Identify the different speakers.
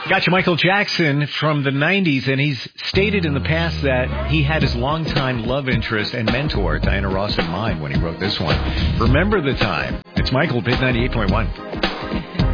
Speaker 1: Got you, Michael Jackson from the 90s, and he's stated in the past that he had his longtime love interest and mentor, Diana Ross, in mind when he wrote this one. Remember the time. It's Michael, Big 98.1.